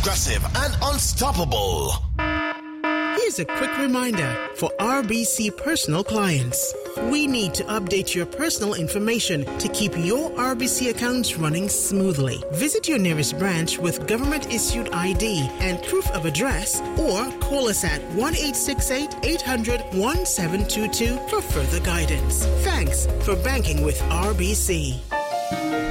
progressive, and unstoppable. Here's a quick reminder for RBC personal clients. We need to update your personal information to keep your RBC accounts running smoothly. Visit your nearest branch with government-issued ID and proof of address, or call us at 1-868-800-1722 for further guidance. Thanks for banking with RBC.